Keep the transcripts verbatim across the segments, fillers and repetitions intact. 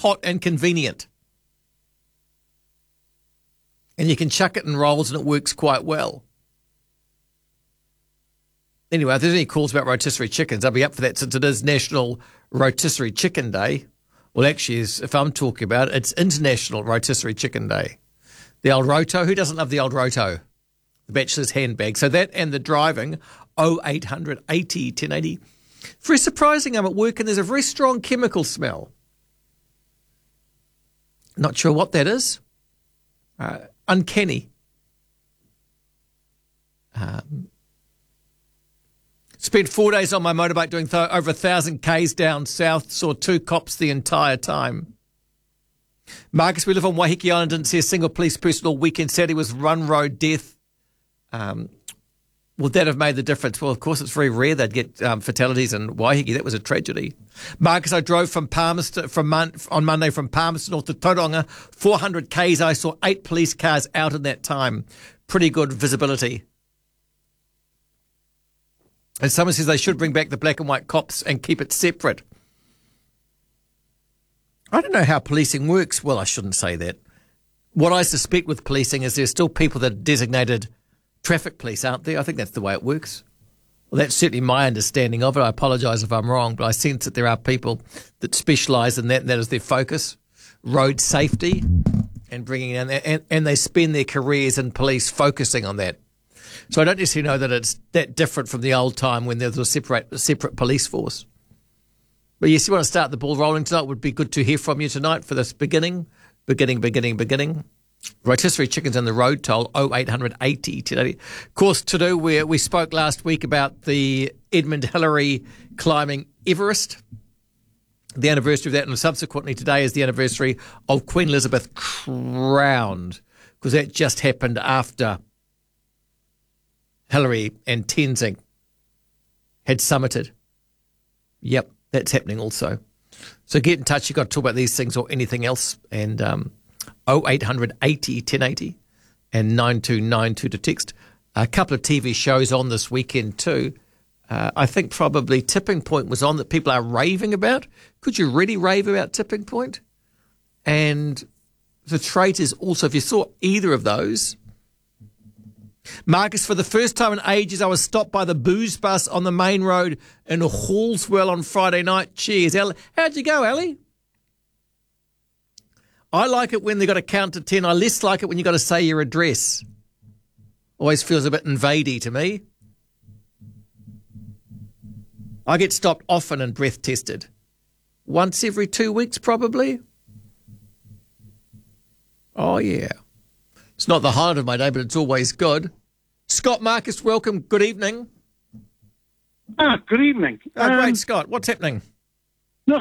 hot and convenient. And you can chuck it in rolls and it works quite well. Anyway, if there's any calls about rotisserie chickens, I'll be up for that since it is National Rotisserie Chicken Day. Well, actually, if I'm talking about it, it's International Rotisserie Chicken Day. The old roto, who doesn't love the old roto? The bachelor's handbag. So that and the driving, oh eight hundred eighty ten eighty. Very surprising, I'm at work and there's a very strong chemical smell. Not sure what that is. Uh, uncanny. Um, spent four days on my motorbike doing th- over a thousand Ks down south. Saw two cops the entire time. Marcus, we live on Waiheke Island. Didn't see a single police person all weekend. Said he was run road death. Um, would that have made the difference? Well, of course, it's very rare they'd get um, fatalities in Waiheke. That was a tragedy. Marcus, I drove from Palmerston from Mon- on Monday from Palmerston north to Tauranga, four hundred Ks. I saw eight police cars out in that time. Pretty good visibility. And someone says they should bring back the black and white cops and keep it separate. I don't know how policing works. Well, I shouldn't say that. What I suspect with policing is there's still people that are designated traffic police, aren't there? I think that's the way it works. Well, that's certainly my understanding of it. I apologise if I'm wrong, but I sense that there are people that specialise in that, and that is their focus, road safety, and bringing in, and, and they spend their careers in police focusing on that. So I don't necessarily know that it's that different from the old time when there was a separate, a separate police force. But yes, you want to start the ball rolling tonight. It would be good to hear from you tonight for this beginning, beginning, beginning, beginning. Rotisserie chickens and the road toll, oh eight hundred eighty ten eighty. Of course, to do, we, we spoke last week about the Edmund Hillary climbing Everest, the anniversary of that, and subsequently today is the anniversary of Queen Elizabeth crowned, because that just happened after Hillary and Tenzing had summited. Yep, that's happening also. So get in touch. You've got to talk about these things or anything else. And um, oh eight hundred eighty ten eighty and nine two nine two to text. A couple of T V shows on this weekend too. Uh, I think probably Tipping Point was on that people are raving about. Could you really rave about Tipping Point? And The Traitors also, if you saw either of those. Marcus, for the first time in ages, I was stopped by the booze bus on the main road in Hallswell on Friday night. Cheers. How'd you go, Ali? I like it when they got to count to ten. I less like it when you got to say your address. Always feels a bit invadey to me. I get stopped often and breath tested. Once every two weeks, probably. Oh, yeah. It's not the highlight of my day, but it's always good. Scott Marcus, welcome. Good evening. Ah, good evening. Oh, um, great, Scott. What's happening? No.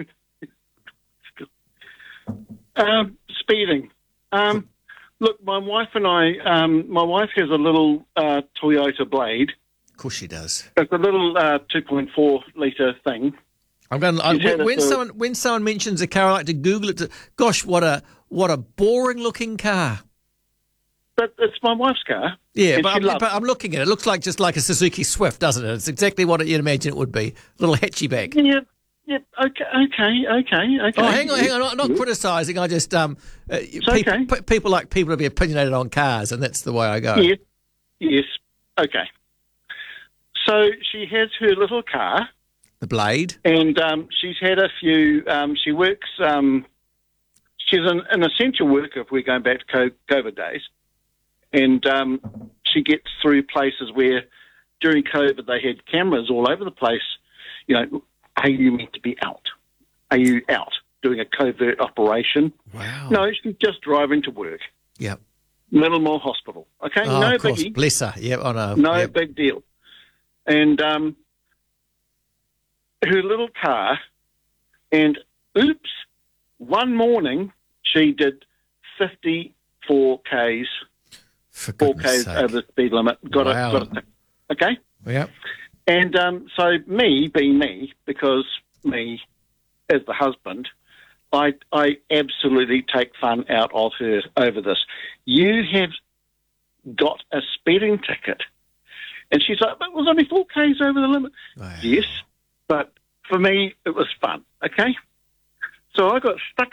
um, speeding. Um, look, my wife and I, um, my wife has a little uh, Toyota Blade. Of course she does. It's a little uh, two point four litre thing. I'm going. I, when, when someone when someone mentions a car, I like to Google it. To, gosh, what a what a boring looking car. But it's my wife's car. Yeah, but I'm, but I'm looking at it. It looks like just like a Suzuki Swift, doesn't it? It's exactly what you'd imagine it would be. A little hatchback. Yeah, yeah. Okay, okay, okay, okay. Oh, hang on, hang on. I'm not criticising. I just um, uh, it's people, okay. p- people like people to be opinionated on cars, and that's the way I go. Yes, yes. Okay. So she has her little car. The Blade. And um, she's had a few, um, she works, um, she's an, an essential worker if we're going back to COVID days. And um, she gets through places where during COVID they had cameras all over the place. You know, are you meant to be out? Are you out doing a covert operation? Wow. No, she's just driving to work. Yep. Middlemore Hospital. Okay, oh, no of course. biggie. Bless her. Yep, I know. No yep. big deal. And um, her little car, and oops, one morning she did fifty-four Ks, four Ks sake. over the speed limit. Got wow. it, got it. Okay? Yep. And um, so me, being me, because me as the husband, I, I absolutely take fun out of her over this. You have got a speeding ticket. And she's like, but it was only four Ks over the limit. Wow. Yes, but for me, it was fun, okay? So I got stuck